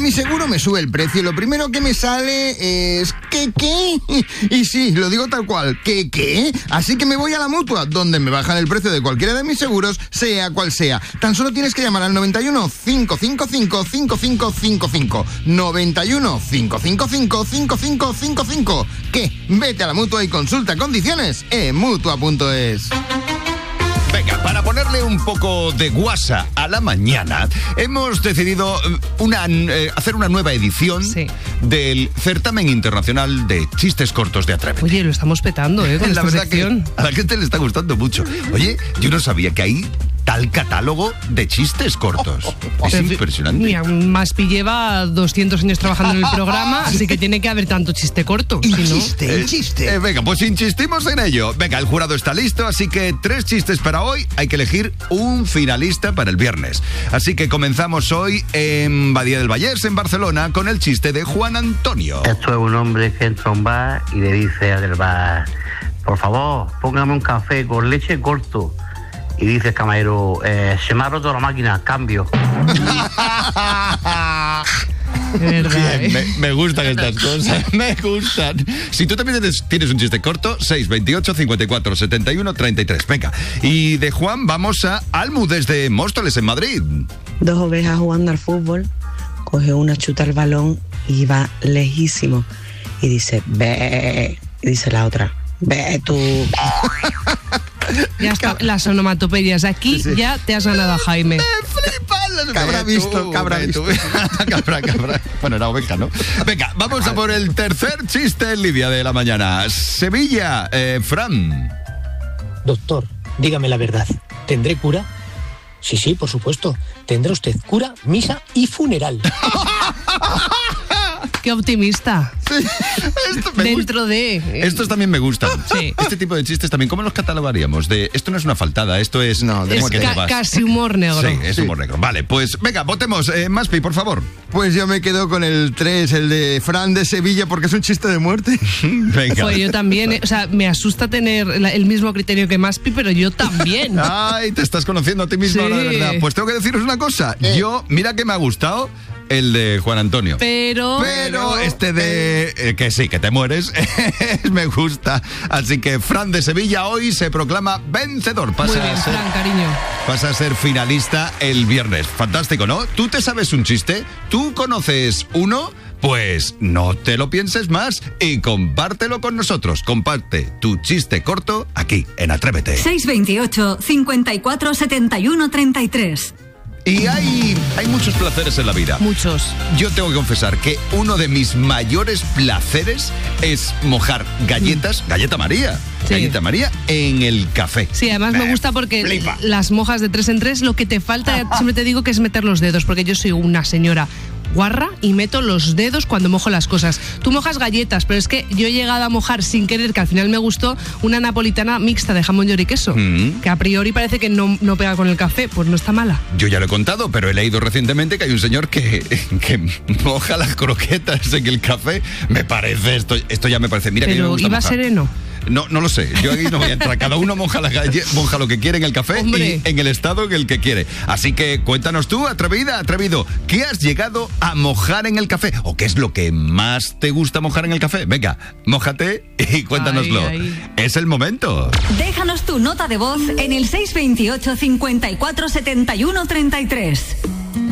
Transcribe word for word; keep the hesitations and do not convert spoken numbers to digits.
mi seguro me sube el precio. Lo primero que me sale es... ¿Qué, qué? Y sí, lo digo tal cual. ¿Qué, qué? Así que me voy a la Mutua, donde me bajan el precio de cualquiera de mis seguros, sea cual sea. Tan solo tienes que llamar al noventa y uno, cinco cinco cinco, cinco cinco cinco cinco. noventa y uno, cinco cinco cinco, cinco cinco cinco cinco. ¿Qué? Vete a la Mutua y consulta condiciones en mutua punto es. Venga, para ponerle un poco de guasa a la mañana, hemos decidido una, eh, hacer una nueva edición sí. del Certamen Internacional de Chistes Cortos de Atrévete. Oye, lo estamos petando, ¿eh? Con la esta verdad sección. Que a la gente le está gustando mucho. Oye, yo no sabía que hay tal catálogo de chistes cortos. Es Pero, impresionante. Mira, Maspi lleva doscientos años trabajando en el programa, así que tiene que haber tanto chiste corto. Y si no... chiste, y chiste. Eh, eh, venga, pues insistimos en ello. Venga, el jurado está listo, así que tres chistes para hoy. Hay que elegir un finalista para el viernes. Así que comenzamos hoy en Badía del Vallés, en Barcelona, con el chiste de Juan Antonio. Esto es un hombre que entra a un bar y le dice al del bar: por favor, póngame un café con leche corto. Y dice el camarero: eh, se me ha roto la máquina, cambio. Verdad, Bien, ¿eh? me, me gustan estas cosas, me gustan. Si tú también tienes, tienes un chiste corto, seis veintiocho, cincuenta y cuatro, setenta y uno, treinta y tres. Venga, y de Juan vamos a Almu desde Móstoles, en Madrid. Dos ovejas jugando al fútbol, coge una, chuta el balón y va lejísimo. Y dice: ve. Y dice la otra: ve tú. Ya está, las onomatopeyas. Aquí sí, sí. ya te has ganado a Jaime. ¡Me flipan! ¿Qué habrá visto? ¿Qué habrá visto? Cabra, cabra. Bueno, era oveja, ¿no? Venga, vamos a por el tercer chiste, Lidia, de la mañana. Sevilla, eh, Fran. Doctor, dígame la verdad. ¿Tendré cura? Sí, sí, por supuesto. Tendrá usted cura, misa y funeral. ¡Qué optimista! Sí, esto me Dentro gusta. de... Estos también me gustan. Sí. Este tipo de chistes también, ¿cómo los catalogaríamos? De esto no es una faltada, esto es... No, de es que ca- casi humor negro. Sí, es Sí. humor negro. Vale, pues venga, votemos. Eh, Maspi, por favor. Pues yo me quedo con el tres, el de Fran de Sevilla, porque es un chiste de muerte. Venga. Pues yo también, eh, o sea, me asusta tener la- el mismo criterio que Maspi, pero yo también. Ay, te estás conociendo a ti mismo Sí. ahora, de verdad. Pues tengo que deciros una cosa. Yo, mira que me ha gustado el de Juan Antonio. Pero... Pero este de... eh, que sí, que te mueres, me gusta. Así que Fran de Sevilla hoy se proclama vencedor. Pasa, Muy bien, a ser, Fran, cariño. pasa a ser finalista el viernes. Fantástico, ¿no? ¿Tú te sabes un chiste? ¿Tú conoces uno? Pues no te lo pienses más y compártelo con nosotros. Comparte tu chiste corto aquí en Atrévete. seis veintiocho, cincuenta y cuatro, setenta y uno, treinta y tres. Y hay, hay muchos placeres en la vida. Muchos. Yo tengo que confesar que uno de mis mayores placeres es mojar galletas, galleta María, Sí. galleta María en el café. Sí, además me gusta porque flipa. las mojas de tres en tres, lo que te falta, siempre te digo, que es meter los dedos, porque yo soy una señora guarra y meto los dedos cuando mojo las cosas. Tú mojas galletas, pero es que yo he llegado a mojar sin querer, que al final me gustó, una napolitana mixta de jamón, york y queso, Mm. que a priori parece que no, no pega con el café, pues no está mala. Yo ya lo he contado, pero he leído recientemente que hay un señor que, que moja las croquetas en el café. Me parece, esto, esto ya me parece. Mira que a mí me Pero gusta iba mojar. sereno. No, no lo sé. Yo aquí no voy a entrar. Cada uno moja, la galle- moja lo que quiere en el café. Hombre. Y en el estado en el que quiere. Así que cuéntanos tú, atrevida, atrevido, ¿qué has llegado a mojar en el café? ¿O qué es lo que más te gusta mojar en el café? Venga, mójate y cuéntanoslo. Ay, ay. Es el momento. Déjanos tu nota de voz en el seis veintiocho, cincuenta y cuatro, setenta y uno, treinta y tres.